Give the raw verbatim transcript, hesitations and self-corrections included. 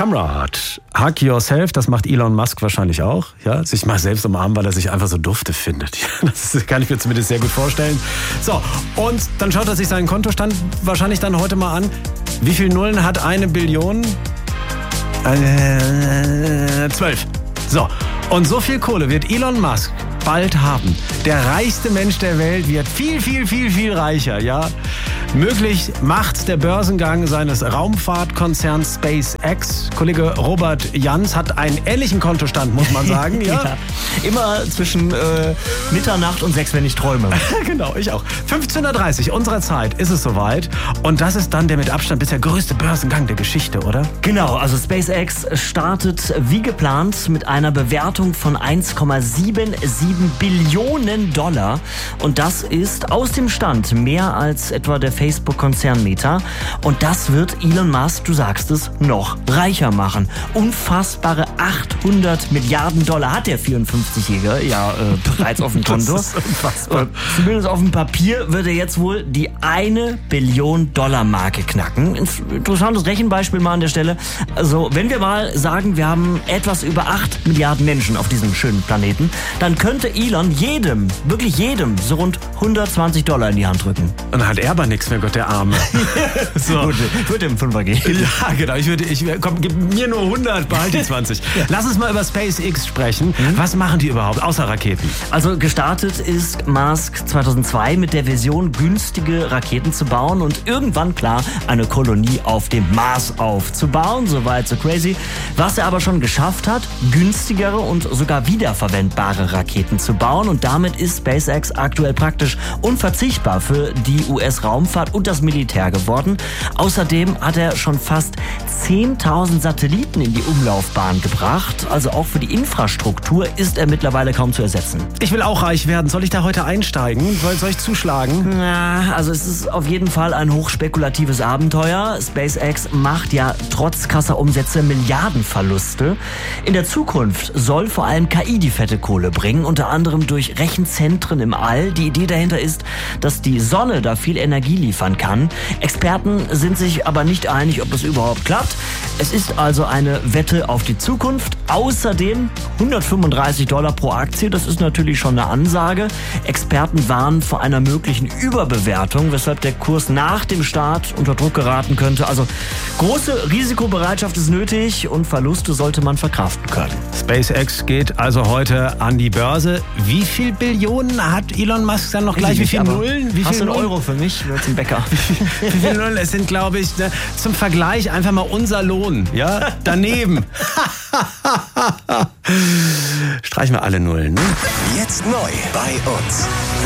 Kamrad, Hug Yourself, das macht Elon Musk wahrscheinlich auch. Ja, sich mal selbst umarmen, weil er sich einfach so dufte findet. Das kann ich mir zumindest sehr gut vorstellen. So, und dann schaut er sich seinen Kontostand wahrscheinlich dann heute mal an. Wie viele Nullen hat eine Billion? Äh, zwölf. So, und so viel Kohle wird Elon Musk bald haben. Der reichste Mensch der Welt wird viel, viel, viel, viel reicher, ja. Möglich macht der Börsengang seines Raumfahrtkonzerns SpaceX. Kollege Robert Jans hat einen ähnlichen Kontostand, muss man sagen. Ja. Ja, immer zwischen äh, Mitternacht und sechs, wenn ich träume. Genau, ich auch. fünfzehn Uhr dreißig unserer Zeit ist es soweit. Und das ist dann der mit Abstand bisher größte Börsengang der Geschichte, oder? Genau, also SpaceX startet wie geplant mit einer Bewertung von eins Komma siebenundsiebzig Billionen Dollar. Und das ist aus dem Stand mehr als etwa der Facebook-Konzern Meta. Und das wird Elon Musk, du sagst es, noch reicher machen. Unfassbare achthundert Milliarden Dollar hat der vierundfünfzigjährige ja äh, bereits auf dem Konto. Das ist unfassbar. Äh, zumindest auf dem Papier wird er jetzt wohl die eine Billion Dollar Marke knacken. Interessantes Rechenbeispiel mal an der Stelle. Also wenn wir mal sagen, wir haben etwas über acht Milliarden Menschen auf diesem schönen Planeten, dann könnte Elon jedem, wirklich jedem, so rund hundertzwanzig Dollar in die Hand drücken. Und dann hat er aber nichts mehr, Gott, der Arme. So. Gut, ich würde ihm Fünfer geben. Ja, genau. Ich würde, ich, komm, gib mir nur hundert, behalte die zwanzig. Ja. Lass uns mal über SpaceX sprechen. Mhm. Was machen die überhaupt, außer Raketen? Also gestartet ist Musk zweitausendzwei mit der Vision, günstige Raketen zu bauen und irgendwann, klar, eine Kolonie auf dem Mars aufzubauen. Soweit so crazy. Was er aber schon geschafft hat, günstigere und sogar wiederverwendbare Raketen zu bauen. Und damit ist SpaceX aktuell praktisch unverzichtbar für die U S-Raumfahrt und das Militär geworden. Außerdem hat er schon fast zehntausend Satelliten in die Umlaufbahn gebracht. Also auch für die Infrastruktur ist er mittlerweile kaum zu ersetzen. Ich will auch reich werden. Soll ich da heute einsteigen? Soll, soll ich zuschlagen? Na, also es ist auf jeden Fall ein hochspekulatives Abenteuer. SpaceX macht ja trotz krasser Umsätze Milliardenverluste. In der Zukunft soll vor allem K I die fette Kohle bringen, unter anderem durch Rechenzentren im All. Die Idee dahinter ist, dass die Sonne da viel Energie liefern kann. Experten sind sich aber nicht einig, ob das überhaupt klappt. Es ist also eine Wette auf die Zukunft. Außerdem hundertfünfunddreißig Dollar pro Aktie, das ist natürlich schon eine Ansage. Experten warnen vor einer möglichen Überbewertung, weshalb der Kurs nach dem Start unter Druck geraten könnte. Also große Risikobereitschaft ist nötig und Verluste sollte man verkraften können. SpaceX geht also heute an die Börse. Wie viel Billionen hat Elon Musk dann noch gleich? Wie viele Nullen? Wie Hast viel du einen Euro für mich? Nur zum Bäcker. Wie viele Nullen? Es sind, glaube ich, ne, zum Vergleich einfach mal unser Lohn. Ja, daneben. Streichen wir alle Nullen. Ne? Jetzt neu bei uns.